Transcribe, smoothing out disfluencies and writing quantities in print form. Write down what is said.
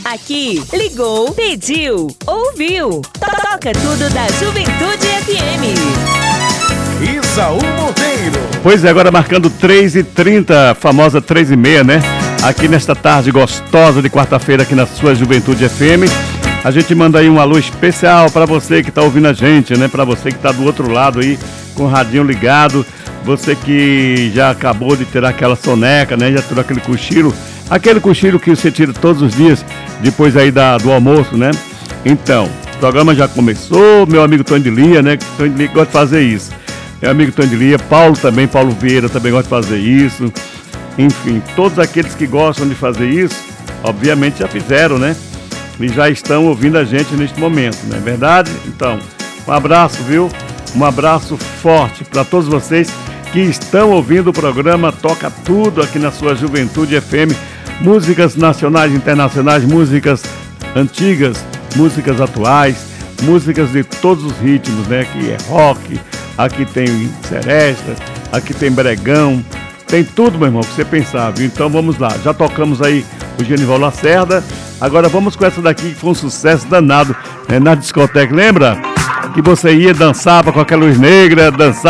Aqui, ligou, pediu, ouviu. Toca tudo da Juventude FM. Isaú Monteiro. Pois é, agora marcando 3h30, famosa 3h30, né? Aqui nesta tarde gostosa de quarta-feira aqui na sua Juventude FM. A gente manda aí um alô especial para você que tá ouvindo a gente, né? Para você que tá do outro lado aí com o radinho ligado. Você que já acabou de ter aquela soneca, né? Já tirou aquele cochilo. Aquele cochilo que você tira todos os dias depois aí do almoço, né? Então, o programa já começou. Meu amigo Tony de Lia, né? Tony de Lia gosta de fazer isso. Meu amigo Tony de Lia, Paulo Vieira também gosta de fazer isso. Enfim, todos aqueles que gostam de fazer isso, obviamente já fizeram, né? E já estão ouvindo a gente neste momento, não é verdade? Então, um abraço, viu? Um abraço forte para todos vocês que estão ouvindo o programa Toca Tudo aqui na sua Juventude FM. Músicas nacionais e internacionais, músicas antigas, músicas atuais, músicas de todos os ritmos, né? Aqui é rock, aqui tem seresta, aqui tem bregão, tem tudo, meu irmão, que você pensar, viu? Então vamos lá, já tocamos aí o Genival Lacerda, agora vamos com essa daqui que foi um sucesso danado, né? Na discoteca, lembra? Que você ia, dançava com aquela luz negra, dançava